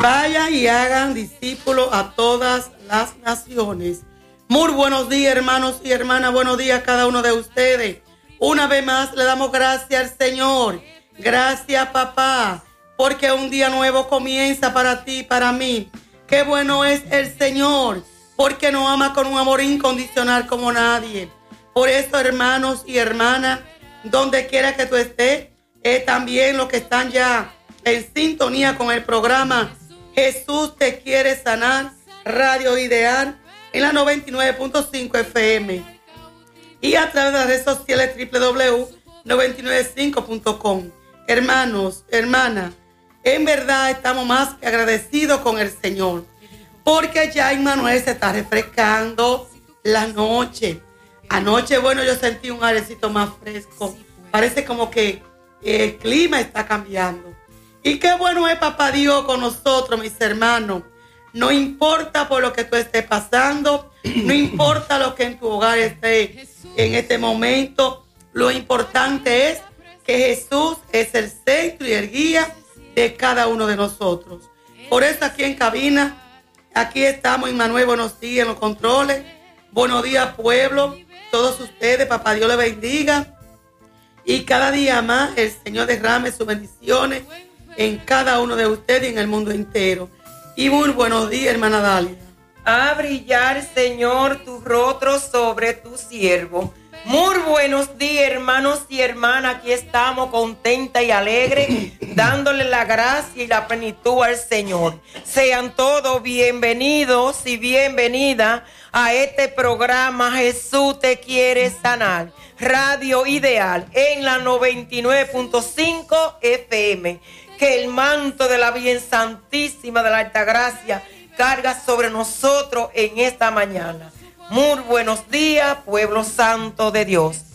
Vayan y hagan discípulos a todas las naciones. Muy buenos días, hermanos y hermanas. Buenos días a cada uno de ustedes. Una vez más le damos gracias al Señor. Gracias, papá, porque un día nuevo comienza para ti y para mí. Qué bueno es el Señor, porque nos ama con un amor incondicional como nadie. Por eso, hermanos y hermanas, donde quiera que tú estés, también los que están ya en sintonía con el programa Jesús te quiere sanar, Radio Ideal, en la 99.5 FM. Y a través de las redes sociales www.995.com. Hermanos, hermanas, en verdad estamos más que agradecidos con el Señor, porque ya Emmanuel se está refrescando la noche. Anoche, bueno, yo sentí un airecito más fresco. Parece como que el clima está cambiando. Y qué bueno es papá Dios con nosotros, mis hermanos. No importa por lo que tú estés pasando, no importa lo que en tu hogar esté en este momento. Lo importante es que Jesús es el centro y el guía de cada uno de nosotros. Por eso aquí en cabina, aquí estamos, Emmanuel, buenos días en los controles. Buenos días, pueblo, todos ustedes, papá Dios les bendiga. Y cada día más el Señor derrame sus bendiciones en cada uno de ustedes y en el mundo entero. Y muy buenos días, hermana Dalia. A brillar, Señor, tu rostro sobre tu siervo. Muy buenos días, hermanos y hermanas. Aquí estamos contentas y alegres, dándole la gracia y la plenitud al Señor. Sean todos bienvenidos y bienvenidas a este programa Jesús te quiere sanar, Radio Ideal, en la 99.5 FM. Que el manto de la Virgen Santísima de la Altagracia carga sobre nosotros en esta mañana. Muy buenos días, pueblo santo de Dios.